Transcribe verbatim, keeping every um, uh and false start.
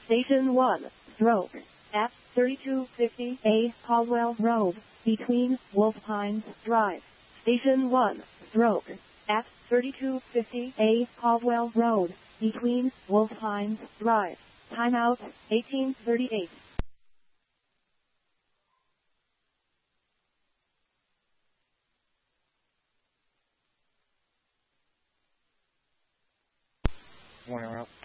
Station one, stroke, at thirty-two fifty A Caldwell Road, between Wolf Pines Drive. Station one, stroke, at thirty-two fifty A Caldwell Road, between Wolf Pines Drive. Timeout, eighteen thirty-eight. Warner up.